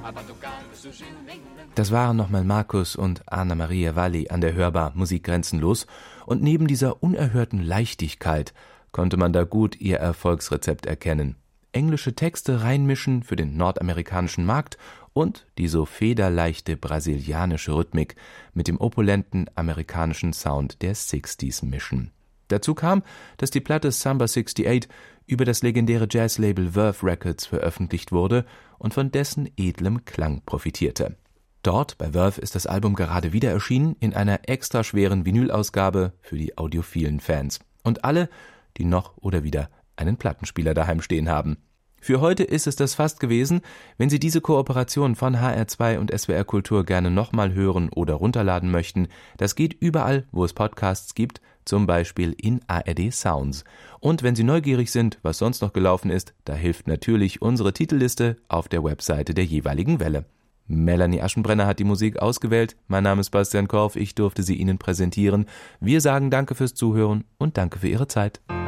Das waren nochmal Markus und Anna Maria Valli an der Hörbar Musik grenzenlos, und neben dieser unerhörten Leichtigkeit konnte man da gut ihr Erfolgsrezept erkennen. Englische Texte reinmischen für den nordamerikanischen Markt und die so federleichte brasilianische Rhythmik mit dem opulenten amerikanischen Sound der 60s mischen. Dazu kam, dass die Platte Samba 68 über das legendäre Jazzlabel Verve Records veröffentlicht wurde und von dessen edlem Klang profitierte. Dort, bei Verve, ist das Album gerade wieder erschienen, in einer extra schweren Vinylausgabe für die audiophilen Fans. Und alle, die noch oder wieder einen Plattenspieler daheim stehen haben. Für heute ist es das fast gewesen. Wenn Sie diese Kooperation von HR2 und SWR Kultur gerne nochmal hören oder runterladen möchten, das geht überall, wo es Podcasts gibt, zum Beispiel in ARD Sounds. Und wenn Sie neugierig sind, was sonst noch gelaufen ist, da hilft natürlich unsere Titelliste auf der Webseite der jeweiligen Welle. Melanie Aschenbrenner hat die Musik ausgewählt. Mein Name ist Bastian Korf, ich durfte sie Ihnen präsentieren. Wir sagen danke fürs Zuhören und danke für Ihre Zeit.